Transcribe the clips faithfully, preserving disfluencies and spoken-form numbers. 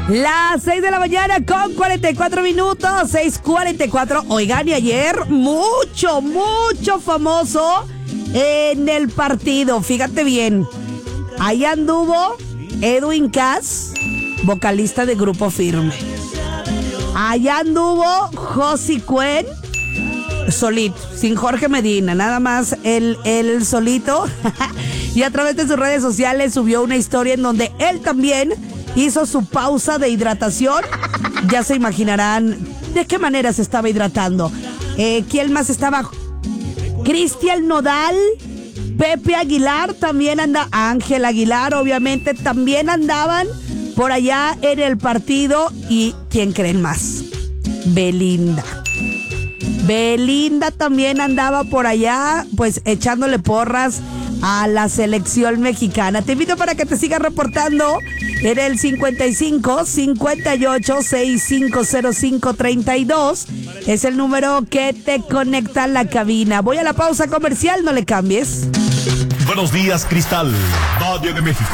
Las seis de la mañana con cuarenta y cuatro minutos, seis cuarenta y cuatro. Oigan, y ayer mucho, mucho famoso en el partido. Fíjate bien, ahí anduvo Edwin Cass, vocalista de Grupo Firme. Allá anduvo Josie Cuen, solito, sin Jorge Medina, nada más él, él solito. Y a través de sus redes sociales subió una historia en donde él también hizo su pausa de hidratación. Ya se imaginarán de qué manera se estaba hidratando. Eh, ¿Quién más estaba? Cristian Nodal, Pepe Aguilar, también anda, Ángel Aguilar, obviamente, también andaban por allá en el partido. ¿Y quién creen más? Belinda. Belinda también andaba por allá, pues echándole porras a la selección mexicana. Te invito para que te sigas reportando en el cincuenta y cinco, cincuenta y ocho, sesenta y cinco cero cinco, treinta y dos. Es el número que te conecta a la cabina. Voy a la pausa comercial, no le cambies. Buenos días, Cristal, Valle de México.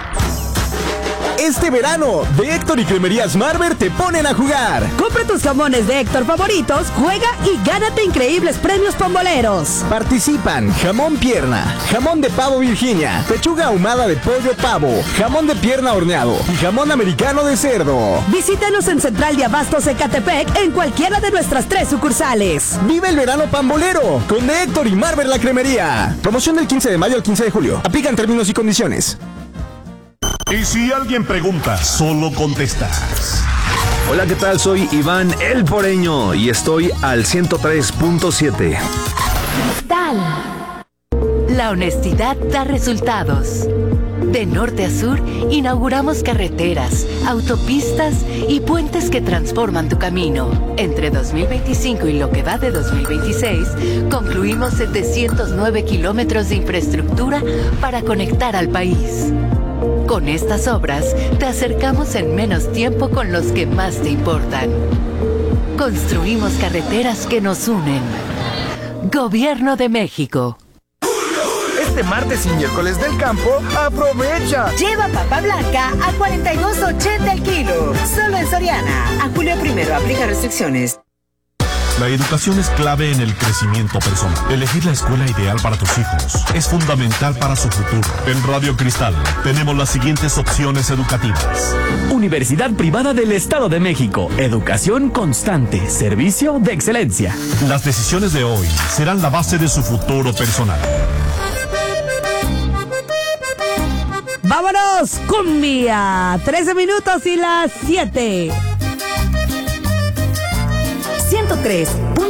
Este verano, de Héctor y Cremerías Marber te ponen a jugar. Compra tus jamones de Héctor favoritos, juega y gánate increíbles premios pamboleros. Participan jamón pierna, jamón de pavo Virginia, pechuga ahumada de pollo pavo, jamón de pierna horneado y jamón americano de cerdo. Visítanos en Central de Abastos Ecatepec en cualquiera de nuestras tres sucursales. Vive el verano pambolero con de Héctor y Marber la Cremería. Promoción del quince de mayo al quince de julio. Aplican términos y condiciones. Y si alguien pregunta, solo contestas. Hola, ¿qué tal? Soy Iván El Poreño y estoy al ciento tres punto siete. Cristal. La honestidad da resultados. De norte a sur, inauguramos carreteras, autopistas y puentes que transforman tu camino. Entre dos mil veinticinco y lo que va de dos mil veintiséis, concluimos setecientos nueve kilómetros de infraestructura para conectar al país. Con estas obras, te acercamos en menos tiempo con los que más te importan. Construimos carreteras que nos unen. Gobierno de México. Este martes y miércoles del campo, aprovecha. Lleva papa blanca a cuarenta y dos ochenta el kilo. Solo en Soriana. A julio primero aplica restricciones. La educación es clave en el crecimiento personal. Elegir la escuela ideal para tus hijos es fundamental para su futuro. En Radio Cristal tenemos las siguientes opciones educativas. Universidad Privada del Estado de México. Educación constante. Servicio de excelencia. Las decisiones de hoy serán la base de su futuro personal. ¡Vámonos! ¡Cumbia! trece minutos y las siete. ciento tres.